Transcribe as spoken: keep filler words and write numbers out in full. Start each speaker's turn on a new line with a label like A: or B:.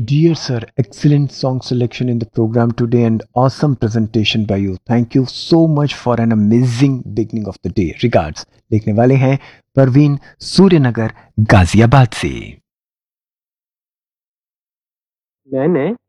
A: Dear sir, excellent song selection in the program today and awesome presentation by you. Thank you so much for an amazing beginning of the day. Regards. लिखने वाले हैं परवीन सूर्यनगर गाजियाबाद से।
B: मैंने